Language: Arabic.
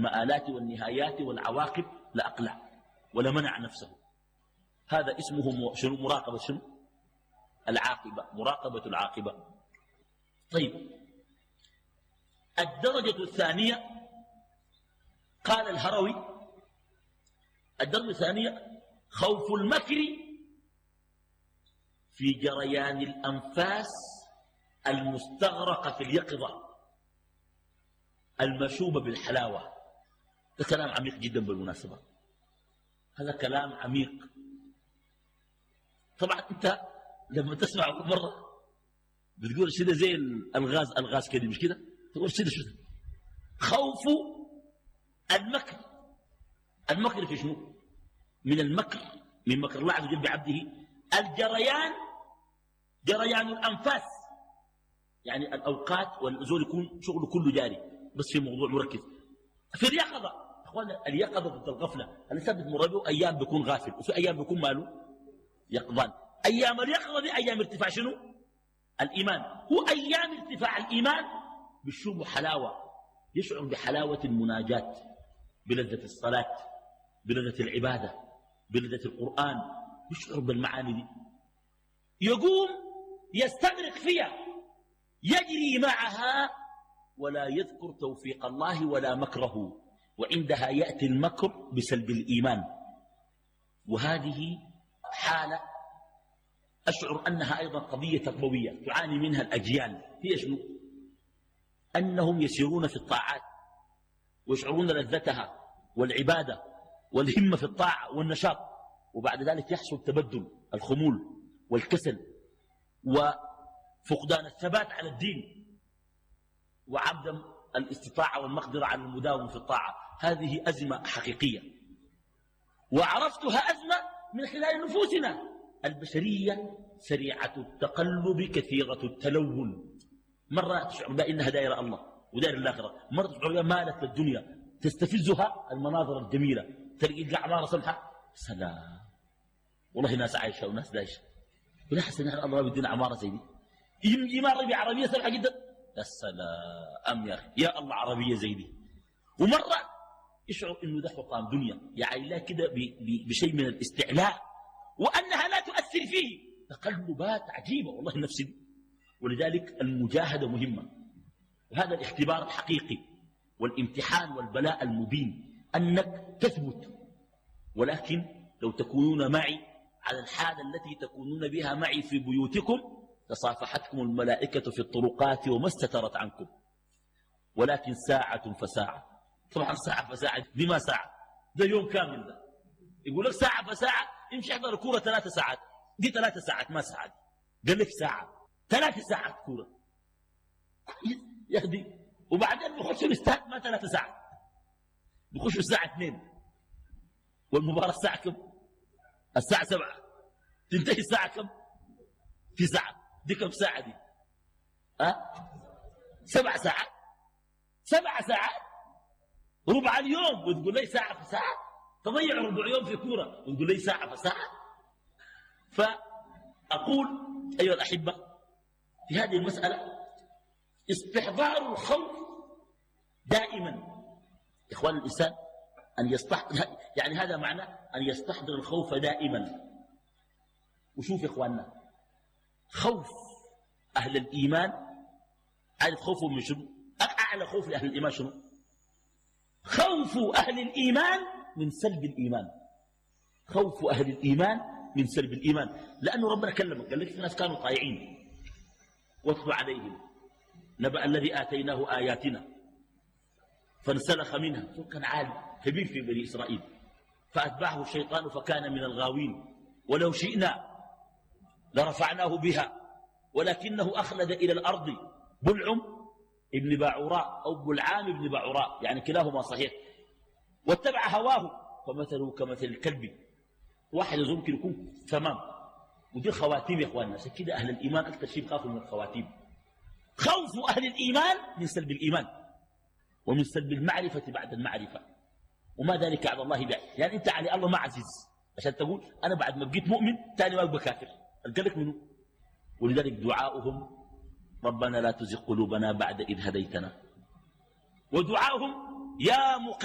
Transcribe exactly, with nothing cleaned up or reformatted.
المآلات والنهايات والعواقب لأقلع ولا منع نفسه. هذا اسمه شنو؟ مراقبة شنو؟ العاقبة، مراقبة العاقبة. طيب، الدرجة الثانية قال الهروي، الدرجة الثانية خوف المكر في جريان الأنفاس المستغرقة في اليقظة المشوبة بالحلاوة. ده كلام عميق جدا بالمناسبة، هذا كلام عميق. طبعا انت لما تسمع مرة بتقول شده زي الغاز، الغاز كده مش كده، تقول شده شده. خوف المكر، المكر في شنو؟ من المكر، من مكر الله عز وجل بعبده. الجريان، جريان الأنفاس، يعني الأوقات والزول يكون شغله كله جاري بس في موضوع مركز في اليقظة. أخوانا اليقظة ضد الغفلة. الإنسان بتمر به أيام بيكون غافل وفي أيام بيكون ماله يقظان. أيام اليقظة دي أيام ارتفاع شنو؟ الإيمان. هو أيام ارتفاع الإيمان بالشوب حلاوة، يشعر بحلاوة المناجاة، بلذة الصلاة، بلذة العبادة، بلذة القرآن، يشعر بالمعاني دي. يقوم يستغرق فيها، يجري معها ولا يذكر توفيق الله ولا مكره، وعندها يأتي المكر بسلب الإيمان. وهذه حالة أشعر أنها أيضا قضية تربوية تعاني منها الأجيال. هي شنو؟ أنهم يسيرون في الطاعات ويشعرون لذتها والعبادة والهمة في الطاعة والنشاط، وبعد ذلك يحصل تبدل، الخمول والكسل وفقدان الثبات على الدين وعدم الاستطاعة والمقدرة على المداومة في الطاعة. هذه أزمة حقيقية، وعرفتها أزمة من خلال نفوسنا. البشرية سريعة التقلب كثيرة التلون. مرة تشعر بأنها دائرة الله ودائرة الآخرة، مرة تشعر بأنها مالت للدنيا تستفزها المناظر الجميلة، تلقى عمارة سمحة سلام، والله ناس عايشة وناس دايشة، ولا حسن نحن الله بدنا عمارة زي دي. يمجي مرة بعربية سمحة جدا، يا سلام يا أخي، يا الله عربية زي دي. ومرة يشعر إنه ده حطام دنيا، يعني لا كده بشيء من الاستعلاء وأنها لا تؤثر فيه. تقلبات عجيبة والله النفس دي. ولذلك المجاهدة مهمة، وهذا الاختبار الحقيقي والامتحان والبلاء المبين أنك تثبت. ولكن لو تكونون معي على الحالة التي تكونون بها معي في بيوتكم تصافحتكم الملائكة في الطرقات وما استترت عنكم. ولكن ساعة فساعة، طبعا ساعة فساعة دي ما ساعة، ده يوم كامل. ده يقول لك ساعة فساعة، امشي احضر الكورة ثلاثة ساعات، دي ثلاثة ساعات ما ساعات، قال لك ساعة، ثلاثة ساعات كورة يهدي. وبعدين بيخشوا الاستاد ما ثلاثة ساعات، بيخشوا الساعة اثنين، والمباراة الساعة كم؟ الساعة سبعة، تنتهي الساعة كم؟ في ساعة، دي كم ساعة دي؟ أه؟ سبع ساعات، سبع ساعات ربع اليوم، وتقول لي ساعة في ساعة، تضيع ربع يوم في كورة وتقول لي ساعة في ساعة. فأقول أيها الأحبة في هذه المسألة استحضار الخوف دائما. إخوان الإنسان أن يستحضر، يعني هذا معنى أن يستحضر الخوف دائما. وشوف يا إخواننا، خوف أهل الإيمان، عارف خوفهم من شنو؟ أعلى خوف لأهل الإيمان شنو؟ خوف أهل الإيمان من سلب الإيمان. خوف أهل الإيمان من سلب الإيمان، لأنه ربنا كلمك قال لك في ناس كانوا طائعين واتل عليهم نبأ الذي آتيناه آياتنا فانسلخ منها، كان عالم كبير في بني إسرائيل، فأتبعه الشيطان فكان من الغاوين، ولو شئنا لرفعناه بها ولكنه أخلد إلى الأرض. بلعم ابن باعوراء أو بلعام ابن باعوراء، يعني كلاهما صحيح، واتبع هواه فمثله كمثل الكلب. واحد يمكن يكون تمام. ودي خواتيم يا اخواننا، عشان كده اهل الايمان اكثر شيء بخافوا من الخواتيم. خوف اهل الايمان من سلب الايمان ومن سلب المعرفه بعد المعرفه، وما ذلك على الله بعيد. يعني انت علي الله ما عزيز عشان تقول انا بعد ما بقيت مؤمن ثاني ما ابقى كافر، القلق منه. ولذلك دعاؤهم ربنا لا تزغ قلوبنا بعد اذ هديتنا، ودعاؤهم يا مقيم